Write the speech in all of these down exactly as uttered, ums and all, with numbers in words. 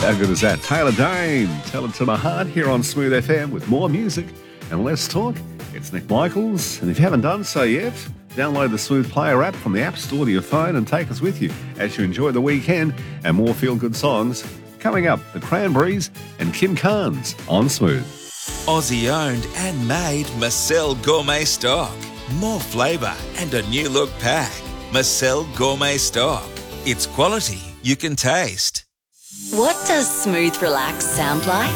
How good is that? Taylor Dane, Tell It to My Heart here on Smooth F M with more music and less talk. It's Nick Michaels, and if you haven't done so yet, download the Smooth Player app from the App Store to your phone and take us with you as you enjoy the weekend and more feel-good songs. Coming up, the Cranberries and Kim Carnes on Smooth. Aussie owned and made Marcel Gourmet Stock. More flavour and a new look pack. Marcel Gourmet Stock. It's quality you can taste. What does smooth relax sound like?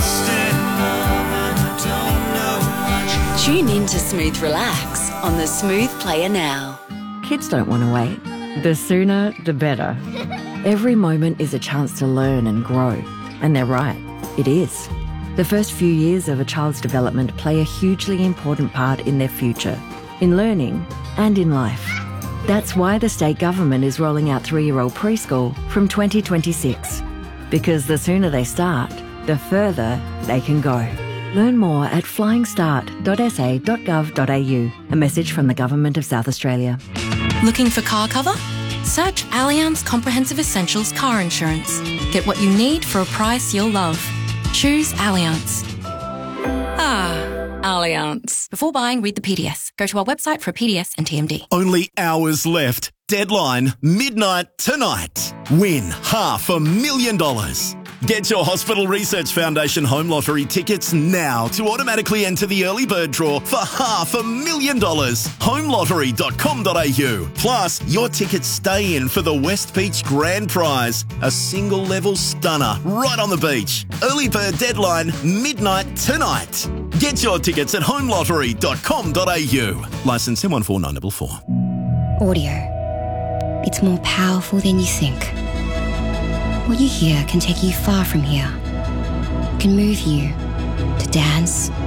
Tune in to Smooth Relax on the Smooth Player now. Kids don't want to wait. The sooner, the better. Every moment is a chance to learn and grow. And they're right, it is. The first few years of a child's development play a hugely important part in their future, in learning and in life. That's why the state government is rolling out three-year-old preschool from twenty twenty-six. Because the sooner they start, the further they can go. Learn more at flying start dot s a dot gov dot a u. A message from the Government of South Australia. Looking for car cover? Search Allianz Comprehensive Essentials Car Insurance. Get what you need for a price you'll love. Choose Allianz. Ah, Allianz. Before buying, read the P D S. Go to our website for a P D S and T M D. Only hours left. Deadline, midnight tonight. Win half a million dollars. Get your Hospital Research Foundation Home Lottery tickets now to automatically enter the early bird draw for half a million dollars. home lottery dot com dot a u. Plus, your tickets stay in for the West Beach Grand Prize, a single level stunner right on the beach. Early bird deadline, midnight tonight. Get your tickets at home lottery dot com dot a u. Licence M one four nine four four. Audio. It's more powerful than you think. What you hear can take you far from here. Can move you to dance,